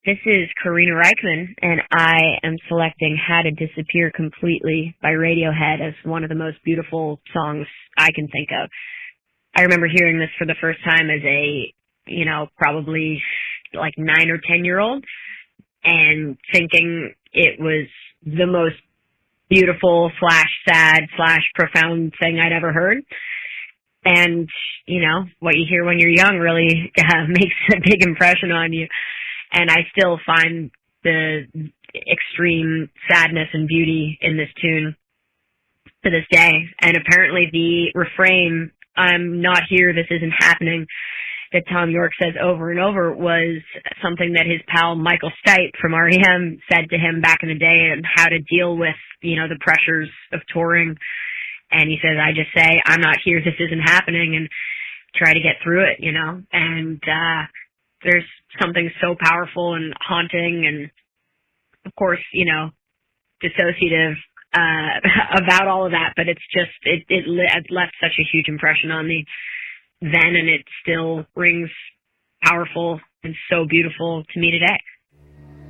This is Karina Reichman, and I am selecting How to Disappear Completely by Radiohead as one of the most beautiful songs I can think of. I remember hearing this for the first time as a, probably like 9 or 10-year-old and thinking it was the most beautiful / sad / profound thing I'd ever heard. And, what you hear when you're young really makes a big impression on you. And I still find the extreme sadness and beauty in this tune to this day. And apparently the refrain, "I'm not here, this isn't happening," that Thom Yorke says over and over was something that his pal Michael Stipe from REM said to him back in the day, and how to deal with, the pressures of touring. And he says, I just say, "I'm not here, this isn't happening," and try to get through it, And there's something so powerful and haunting and, of course, dissociative about all of that. But it's just, it left such a huge impression on me then, and it still rings powerful and so beautiful to me today.